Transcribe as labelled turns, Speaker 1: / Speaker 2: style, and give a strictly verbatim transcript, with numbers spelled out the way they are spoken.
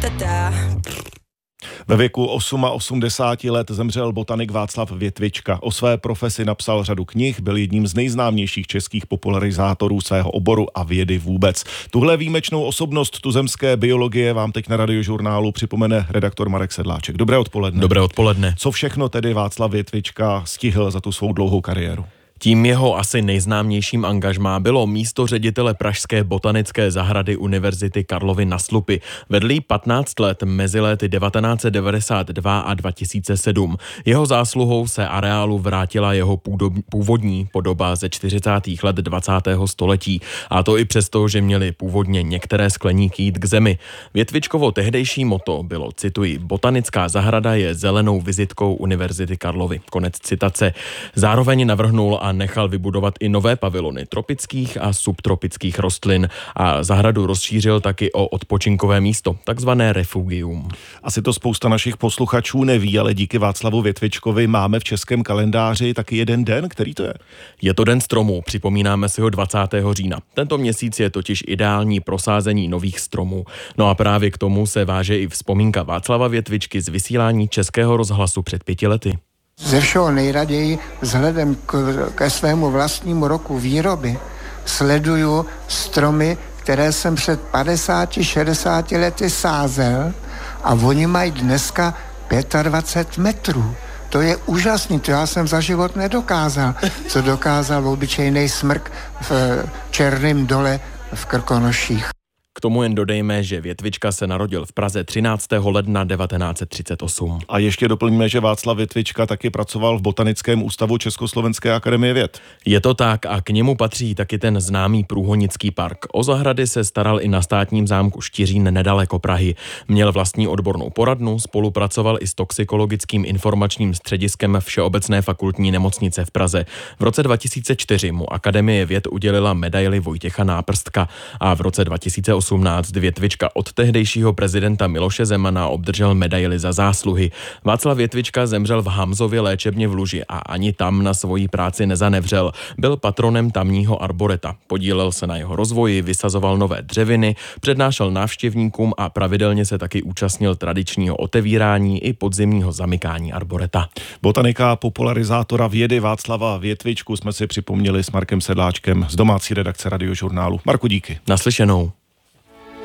Speaker 1: Ve věku osmaosmdesáti let zemřel botanik Václav Větvička. O své profesi napsal řadu knih, byl jedním z nejznámějších českých popularizátorů svého oboru a vědy vůbec. Tuhle výjimečnou osobnost tuzemské biologie vám teď na Radiožurnálu připomene redaktor Marek Sedláček. Dobré odpoledne.
Speaker 2: Dobré odpoledne.
Speaker 1: Co všechno tedy Václav Větvička stihl za tu svou dlouhou kariéru?
Speaker 2: Tím jeho asi nejznámějším angažmá bylo místo ředitele Pražské botanické zahrady Univerzity Karlovy na Slupy. Vedl jí patnáct let mezi lety devatenáct set devadesát dva a dva tisíce sedm. Jeho zásluhou se areálu vrátila jeho původní podoba ze čtyřicátých let dvacátého století. A to i přesto, že měli původně některé skleníky jít k zemi. Větvičkovo tehdejší motto bylo, cituji, botanická zahrada je zelenou vizitkou Univerzity Karlovy. Konec citace. Zároveň navrhnul a nechal vybudovat i nové pavilony tropických a subtropických rostlin a zahradu rozšířil taky o odpočinkové místo, takzvané refugium.
Speaker 1: Asi to spousta našich posluchačů neví, ale díky Václavu Větvičkovi máme v českém kalendáři taky jeden den, který to je?
Speaker 2: Je to den stromů, připomínáme si ho dvacátého října. Tento měsíc je totiž ideální pro sázení nových stromů. No a právě k tomu se váže i vzpomínka Václava Větvičky z vysílání Českého rozhlasu před pěti lety.
Speaker 3: Ze všeho nejraději vzhledem k, ke svému vlastnímu roku výroby sleduju stromy, které jsem před padesáti šedesáti lety sázel a oni mají dneska dvacet pět metrů. To je úžasný, to já jsem za život nedokázal, co dokázal obyčejný smrk v Černém dole v Krkonoších.
Speaker 2: K tomu jen dodejme, že Větvička se narodil v Praze třináctého ledna devatenáct set třicet osm.
Speaker 1: A ještě doplníme, že Václav Větvička taky pracoval v Botanickém ústavu Československé akademie věd.
Speaker 2: Je to tak a k němu patří taky ten známý Průhonický park. O zahrady se staral i na státním zámku Štiřín nedaleko Prahy. Měl vlastní odbornou poradnu, spolupracoval i s toxikologickým informačním střediskem Všeobecné fakultní nemocnice v Praze. V roce dva tisíce čtyři mu Akademie věd udělila medaili Vojtěcha Náprstka a v roce dva tisíce osmnáct Větvička od tehdejšího prezidenta Miloše Zemana obdržel medaili za zásluhy. Václav Větvička zemřel v Hamzově léčebně v Luži a ani tam na svoji práci nezanevřel. Byl patronem tamního arboreta. Podílel se na jeho rozvoji, vysazoval nové dřeviny, přednášel návštěvníkům a pravidelně se taky účastnil tradičního otevírání i podzimního zamykání arboreta.
Speaker 1: Botanika a popularizátora vědy Václava Větvičku jsme si připomněli s Markem Sedláčkem z domácí redakce Radiožurnálu. Marku, díky.
Speaker 2: Naslyšenou.